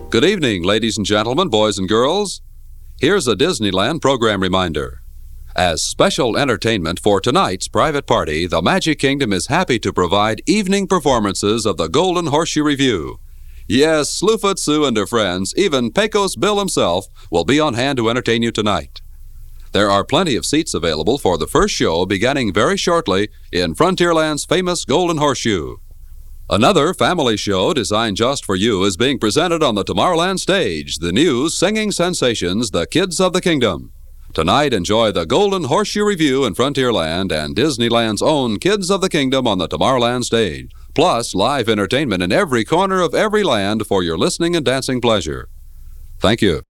Good evening, ladies and gentlemen, boys and girls. Here's a Disneyland program reminder. As special entertainment for tonight's private party, the Magic Kingdom is happy to provide evening performances of the Golden Horseshoe Revue. Yes, Slewfoot Sue and her friends, even Pecos Bill himself, will be on hand to entertain you tonight. There are plenty of seats available for the first show beginning very shortly in Frontierland's famous Golden Horseshoe. Another family show designed just for you is being presented on the Tomorrowland stage, the new singing sensations, the Kids of the Kingdom. Tonight, enjoy the Golden Horseshoe Revue in Frontierland and Disneyland's own Kids of the Kingdom on the Tomorrowland stage, plus live entertainment in every corner of every land for your listening and dancing pleasure. Thank you.